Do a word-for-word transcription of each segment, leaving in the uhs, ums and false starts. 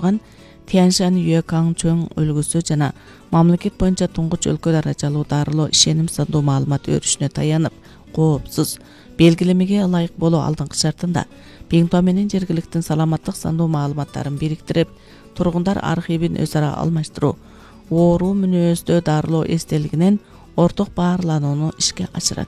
турган Тяньшань Юэкаң чоң үлгүсү жана мамлекет боюнча туңгуч өлкө даражалуу дарылоо ишеним сандуу маалымат өрүшүнө таянып, коопсуз белгилемеге ылайык болуу алдыңкы шартында Биңтуа менен жергиликтин саламаттык сандуу маалыматтарын бириктирип, тургундар архивин өз ара алмаштыруу, оору мүнөздө дарылоо эстелигинен орток баарланууну ишке ашырат.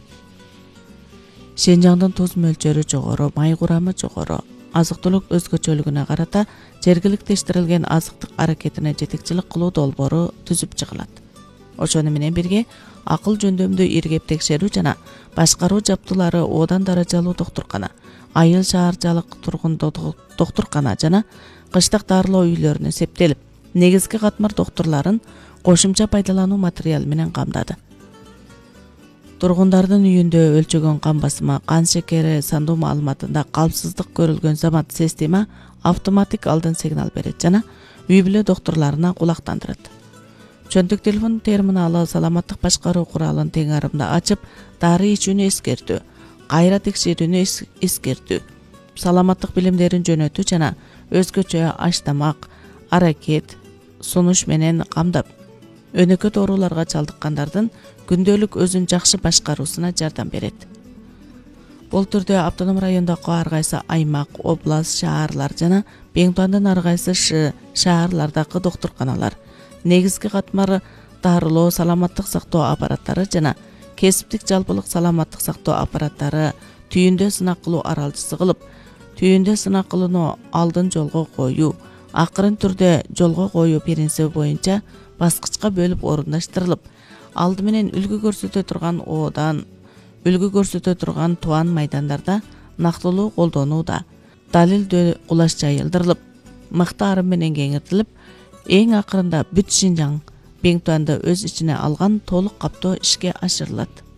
Шенжаңдын туз мөлчөрү жогору, май курамы жогору, азык-түлүк өзгөчөлүгүнө карата жергиликтештирилген азыктык аракетине жетекчилик кылуу долбоору түзүп чыгылат. Ошону менен бирге акыл жөндөмдүү иргеп текшерүү жана башкаруу жабдуулары одан даражалуу доктуркана, айыл шаарчалык тургун доктуркана жана кыштык дарылоо үйлөрүнө септелип, негизги катмар доктурларын кошумча пайдалануу материалы менен камдады. Тургундардын үйүндө өлчөгөн кан басымы, кан шекери сандуу маалыматында калпсыздык көрүлгөн замат система автоматик алдын сигнал берет жана үй бүлө доктурларына кулактандырат. Чөнтөк телефон терминалы саламаттык башкаруу куралын тең арымда ачып, дары ичүүнү эскертүү, кайра текшерүүнү эскертүү, саламаттык билимдерин жөнөтүү жана өзгөчө аш-тамак, аракет, сунуш менен камдап, өнөкөт ооруларга чалдыккандардын күндөлүк өзүн жакшы башкаруусуна жардам берет. Бул түрдө автоном райондогу ар кайсы аймак, област, шаарлар жана Биңтуандын ар кайсы ш шаарлардагы доктурканалар, негизги катмар дарылоо саламаттык сактоо аппараттары жана кесиптик жалпылык саламаттык сактоо аппараттары түйүндө сынак кылуу аралчысы кылып, түйүндө сынак кылууну алдын жолго коюу, акырын түрдө жолго коюу принциби боюнча баскычка бөлүп орундаштырылып, алды менен үлгү көрсөтө турган оодан, үлгү көрсөтө турган туан майдандарда нактылуу колдонууда, далилдөө кулаш жайылдырылып, мыкты арым менен кеңиртилип, эң акырында бүт Шинжаң Биңтуанды өз ичине алган толук каптоо ишке ашырылат.